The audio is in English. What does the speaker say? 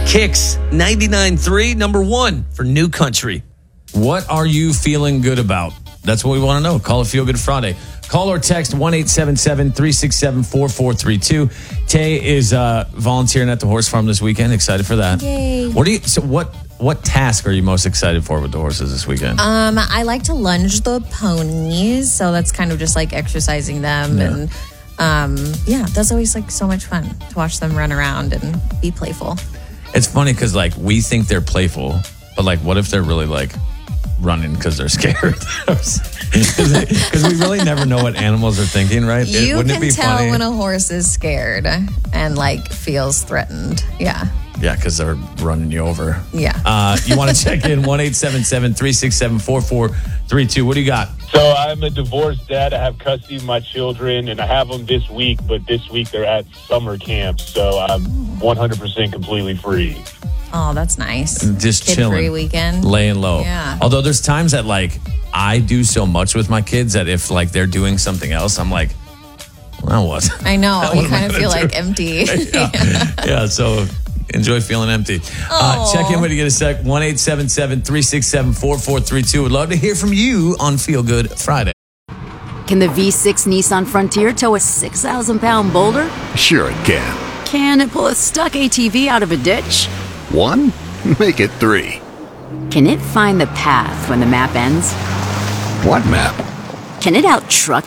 Kicks 99.3, number one for New Country. What are you feeling good about? That's what we want to know. Call it Feel Good Friday. Call or text 1-877-367-4432. Tay is volunteering at the horse farm this weekend. Excited for that. Yay. What task are you most excited for with the horses this weekend? I like to lunge the ponies, so that's kind of just like exercising them. Yeah. And that's always like so much fun to watch them run around and be playful. It's funny because like we think they're playful, but like what if they're really like running because they're scared? Because we really never know what animals are thinking, right? Wouldn't it be tell funny? When a horse is scared and like feels threatened. Yeah. Yeah, because they're running you over. Yeah. You want to check in 1-877-367-4432. What do you got? So I'm a divorced dad. I have custody of my children, and I have them this week, but this week they're at summer camp, so I'm 100% completely free. Oh, that's nice. Just Kid-free chilling. weekend. Laying low. Yeah. Although there's times that like I do so much with my kids that if like they're doing something else, I'm like, well, what? I know. What You am I kind of gonna feel do? like empty. Yeah, so enjoy feeling empty. Check in when you get a sec. 1-877-367-4432. Would love to hear from you on Feel Good Friday. Can the V6 Nissan Frontier tow a 6,000-pound boulder? Sure it can. Can it pull a stuck ATV out of a ditch? 1? Make it 3. Can it find the path when the map ends? What map? Can it out-truck